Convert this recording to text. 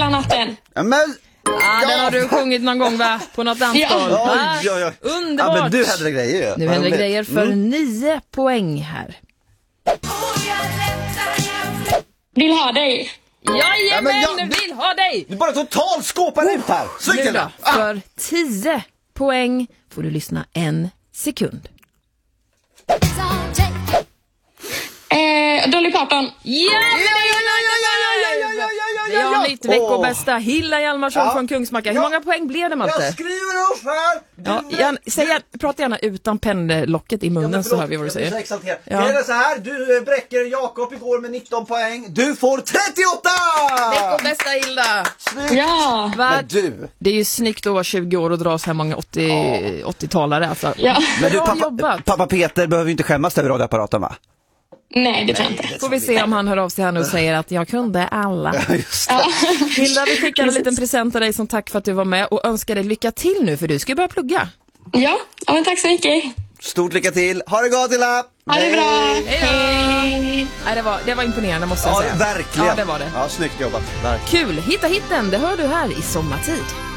hela natten. Men... Den har du sjungit någon gång, va? På något dansgolv. Ja. Underbart. Ja, men du hade grejer ju. Nu händer grejer för 9 poäng här. Vill ha dig. Jajamän, vill ha dig. Du bara total skåpar ut här. Nu då, för 10 poäng får du lyssna 1 sekund. Dolly Parton. Vi har mitt veckobästa Hilla Hjalmarsson från Kungsbacka. Hur många poäng blev det, Malte? Jag skriver upp här. Prata gärna utan pennlocket i munnen så hör vi vad du säger. Det är så här, du bräcker Jakob igår med 19 poäng. Du får 38! Veckobästa Hilda. Ja. Men du. Det är ju snyggt att vara 20 år och dra så här många 80-talare. Alltså. Ja. Men du, Bra jobbat. pappa Peter behöver ju inte skämmas över radioapparaten, va? Nej, det tror jag inte. Får vi se om han hör av sig här nu och säger att jag kunde alla. Just det. Hilda, vi skickar en liten present till dig som tack för att du var med och önskar dig lycka till nu, för du ska ju börja plugga. Ja, men tack så mycket. Stort lycka till. Ha det gott, Hilla. Ha det bra. Hej. Nej, det var imponerande, måste jag säga. Ja, verkligen. Ja, det var det. Ja, snyggt jobbat. Kul. Hitta hitten, det hör du här i Sommartid.